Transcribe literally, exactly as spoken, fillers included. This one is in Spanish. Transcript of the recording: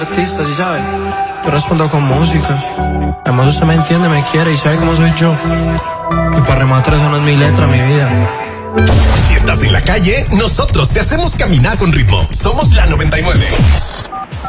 Artista, ¿sí sabes? Yo respondo con música. Además usted me entiende, me quiere y sabe cómo soy yo. Y para rematar, esa no es mi letra, mi vida. Si estás en la calle, nosotros te hacemos caminar con ritmo. Somos la noventa y nueve.